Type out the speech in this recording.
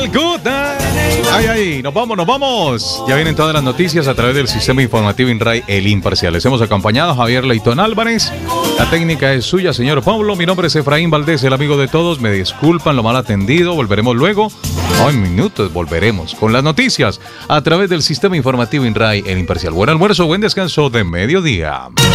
good night. Ay, ay, nos vamos. Ya vienen todas las noticias a través del sistema informativo INRAI, El Imparcial. Les hemos acompañado a Javier Leitón Álvarez. La técnica es suya, señor Pablo. Mi nombre es Efraín Valdés, el amigo de todos. Me disculpan lo mal atendido. Volveremos luego. En minutos volveremos con las noticias a través del sistema informativo INRAI, El Imparcial. Buen almuerzo, buen descanso de mediodía.